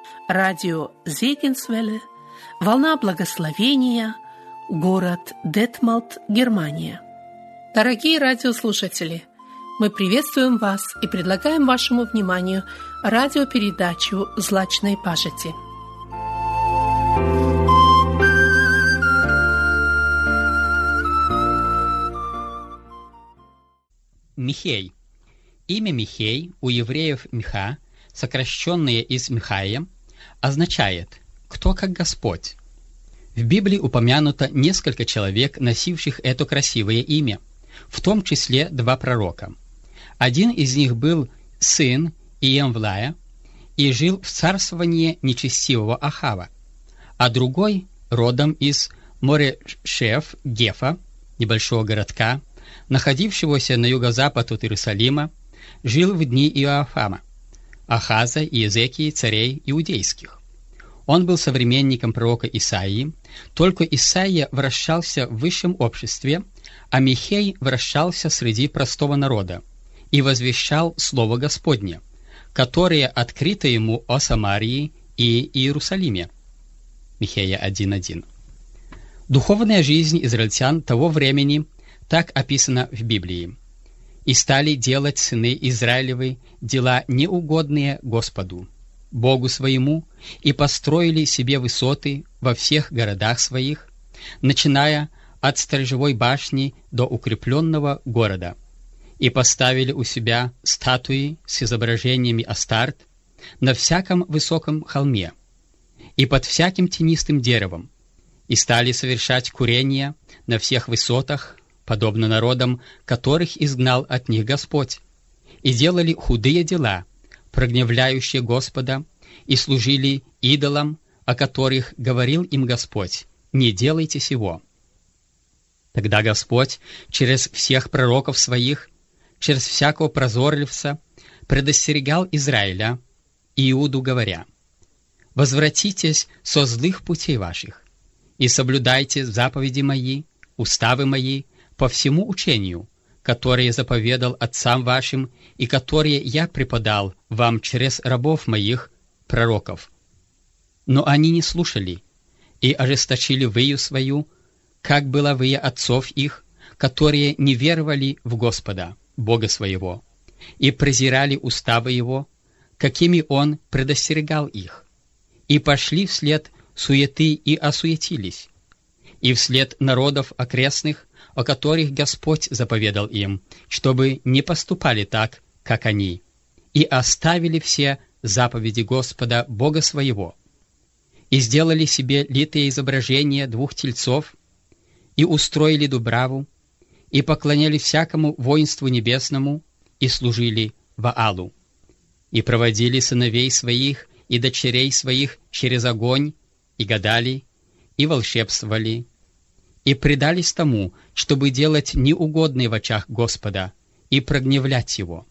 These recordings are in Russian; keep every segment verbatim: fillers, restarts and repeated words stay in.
радио Зегенсвелле, «Волна благословения», город Детмолд, Германия. Дорогие радиослушатели, мы приветствуем вас и предлагаем вашему вниманию радиопередачу «Злачной пажити». Михей. Имя Михей у евреев Миха, сокращенное из Михаия, означает «кто как Господь». В Библии упомянуто несколько человек, носивших это красивое имя, в том числе два пророка. Один из них был сын Иемвлая и жил в царствовании нечестивого Ахава, а другой, родом из Морешев-Гефа, небольшого городка, находившегося на юго-запад от Иерусалима, жил в дни Иоафама, Ахаза и Иезекии, царей иудейских. Он был современником пророка Исаии, только Исаия вращался в высшем обществе, а Михей вращался среди простого народа и возвещал Слово Господне, которое открыто ему о Самарии и Иерусалиме. Михея один один. Духовная жизнь израильтян того времени так описана в Библии. «И стали делать сыны Израилевы дела неугодные Господу, Богу своему, и построили себе высоты во всех городах своих, начиная от сторожевой башни до укрепленного города, и поставили у себя статуи с изображениями Астарт на всяком высоком холме и под всяким тенистым деревом, и стали совершать курения на всех высотах, подобно народам, которых изгнал от них Господь, и делали худые дела, прогневляющие Господа, и служили идолам, о которых говорил им Господь: «Не делайте сего». Тогда Господь через всех пророков своих, через всякого прозорливца, предостерегал Израиля и Иуду, говоря: «Возвратитесь со злых путей ваших, и соблюдайте заповеди мои, уставы мои, по всему учению, которое заповедал отцам вашим и которое я преподал вам через рабов моих, пророков». Но они не слушали и ожесточили выю свою, как была выя отцов их, которые не веровали в Господа, Бога своего, и презирали уставы Его, какими Он предостерегал их, и пошли вслед суеты и осуетились, и вслед народов окрестных, о которых Господь заповедал им, чтобы не поступали так, как они, и оставили все заповеди Господа, Бога своего, и сделали себе литые изображения двух тельцов, и устроили дубраву, и поклоняли всякому воинству небесному, и служили Ваалу, и проводили сыновей своих и дочерей своих через огонь, и гадали, и волшебствовали, и предались тому, чтобы делать неугодное в очах Господа и прогневлять Его.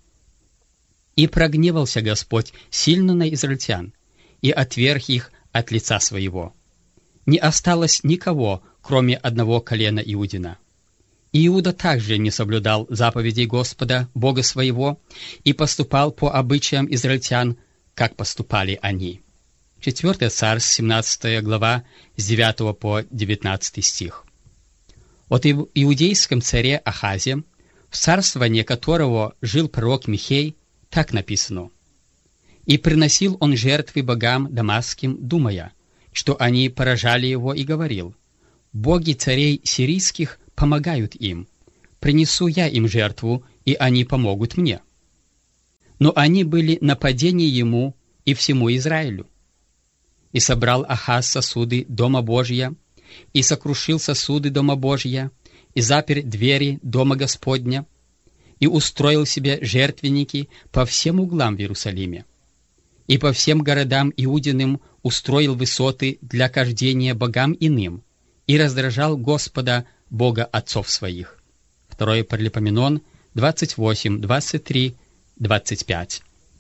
И прогневался Господь сильно на израильтян, и отверг их от лица своего. Не осталось никого, кроме одного колена Иудина. И Иуда также не соблюдал заповедей Господа, Бога своего, и поступал по обычаям израильтян, как поступали они. четвёртое Царств, семнадцатая глава, с девятого по девятнадцатый стих. От иудейском царе Ахазе, в царствовании которого жил пророк Михей, так написано: «И приносил он жертвы богам дамасским, думая, что они поражали его, и говорил: боги царей сирийских помогают им, принесу я им жертву, и они помогут мне». Но они были нападение ему и всему Израилю. И собрал Ахаз сосуды Дома Божия, и сокрушил сосуды Дома Божия, и запер двери Дома Господня, и устроил себе жертвенники по всем углам в Иерусалиме, и по всем городам Иудиным устроил высоты для кождения богам иным, и раздражал Господа, Бога отцов своих. Второе Паралипоменон, двадцать восемь, двадцать три, двадцать пять.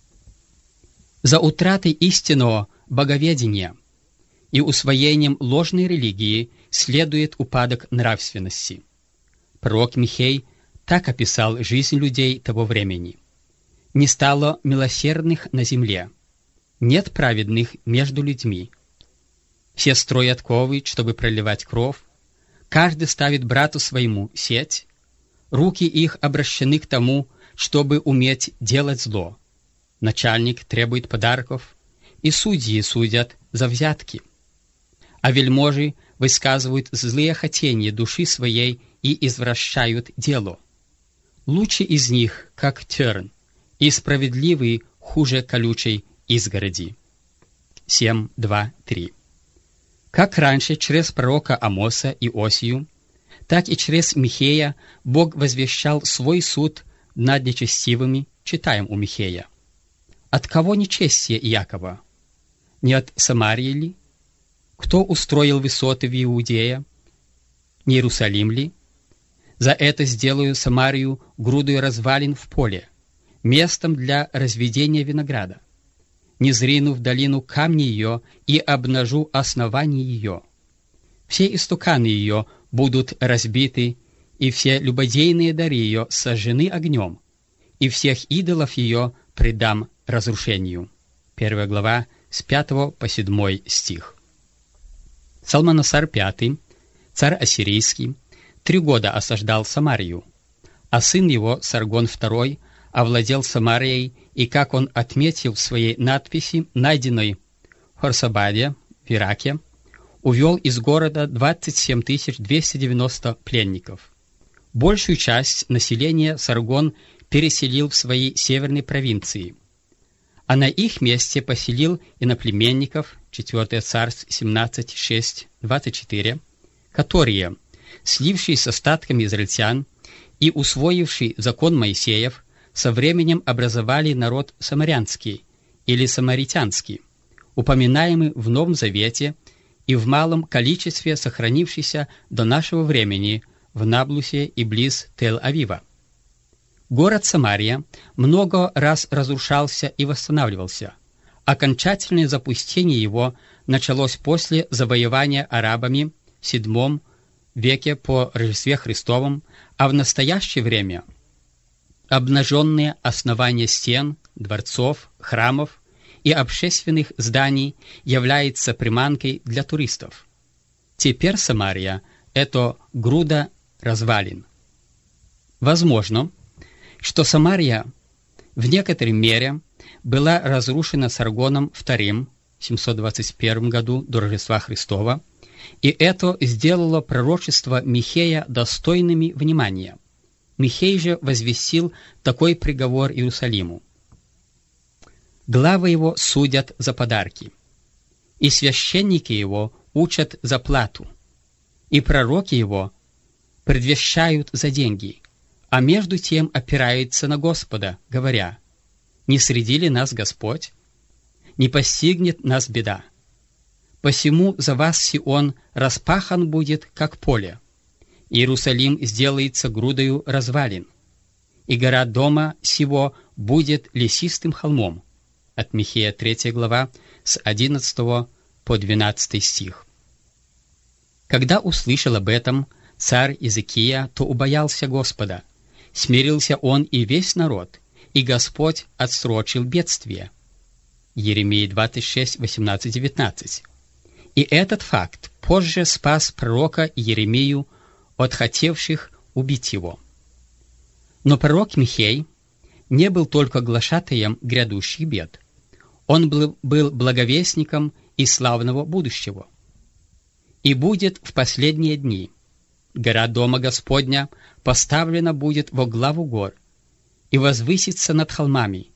За утратой истинного боговедения и усвоением ложной религии следует упадок нравственности. Пророк Михей так описал жизнь людей того времени: «Не стало милосердных на земле, нет праведных между людьми. Все строят ковы, чтобы проливать кровь, каждый ставит брату своему сеть, руки их обращены к тому, чтобы уметь делать зло. Начальник требует подарков, и судьи судят за взятки. А вельможи высказывают злые хотения души своей и извращают дело. Лучший из них, как терн, и справедливый хуже колючей изгороди. семь, два, три. Как раньше через пророка Амоса и Осию, так и через Михея Бог возвещал свой суд над нечестивыми, читаем у Михея. От кого нечестие Иакова? Не от Самарии ли? Кто устроил высоты в Иудее? Не Иерусалим ли? За это сделаю Самарию грудою развалин в поле, местом для разведения винограда. Не зрину в долину камни ее и обнажу основание ее. Все истуканы ее будут разбиты, и все любодейные дары ее сожжены огнем, и всех идолов ее предам разрушению. Первая глава, с пятого по седьмой стих. Салманасар пятый, царь ассирийский, три года осаждал Самарию, а сын его, Саргон второй, овладел Самарией, и, как он отметил в своей надписи, найденной в Хорсабаде, в Ираке, увел из города двадцать семь тысяч двести девяносто пленников. Большую часть населения Саргон переселил в свои северные провинции, а на их месте поселил иноплеменников, четвёртое Царств семнадцать, шесть, двадцать четыре, которые, слившись с остатками израильтян и усвоивший закон Моисеев, со временем образовали народ самарянский или самаритянский, упоминаемый в Новом Завете и в малом количестве сохранившийся до нашего времени в Наблусе и близ Тель-Авива. Город Самария много раз разрушался и восстанавливался. Окончательное запустение его началось после завоевания арабами в седьмом веке по Рождестве Христовом, а в настоящее время обнаженные основания стен, дворцов, храмов и общественных зданий являются приманкой для туристов. Теперь Самария – это груда развалин. Возможно, что Самария в некоторой мере была разрушена Саргоном вторым в семьсот двадцать первом году до Рождества Христова, и это сделало пророчество Михея достойными внимания. Михей же возвестил такой приговор Иерусалиму. Главы его судят за подарки, и священники его учат за плату, и пророки его предвещают за деньги, а между тем опираются на Господа, говоря: «Не среди ли нас Господь? Не постигнет нас беда. Посему за вас Сион распахан будет, как поле, Иерусалим сделается грудою развалин, и гора дома сего будет лесистым холмом». От Михея третья глава, с одиннадцатого по двенадцатый стих. Когда услышал об этом царь Иезекия, то убоялся Господа. Смирился он и весь народ, и Господь отсрочил бедствие. Еремия двадцать шесть, восемнадцать, девятнадцать. И этот факт позже спас пророка Еремию от хотевших убить его. Но пророк Михей не был только глашатаем грядущих бед. Он был, был благовестником и славного будущего. «И будет в последние дни. Гора Дома Господня поставлена будет во главу гор, и возвысится над холмами,